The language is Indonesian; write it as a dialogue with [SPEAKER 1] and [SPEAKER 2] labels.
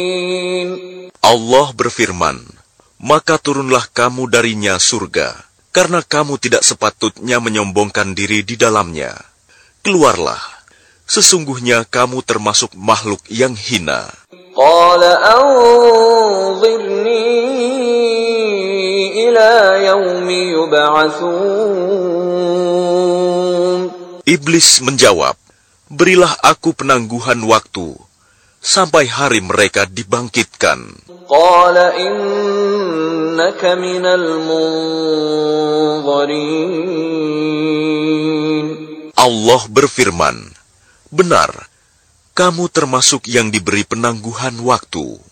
[SPEAKER 1] Allah berfirman, maka turunlah kamu darinya surga, karena kamu tidak sepatutnya menyombongkan diri di dalamnya. Keluarlah, sesungguhnya kamu termasuk makhluk yang hina.
[SPEAKER 2] Qala anzirni ila yaumi yub'atsun.
[SPEAKER 1] Iblis menjawab, berilah aku penangguhan waktu, sampai hari mereka dibangkitkan.
[SPEAKER 2] Qala innaka minal munzirin.
[SPEAKER 1] Allah berfirman, benar, kamu termasuk yang diberi penangguhan waktu.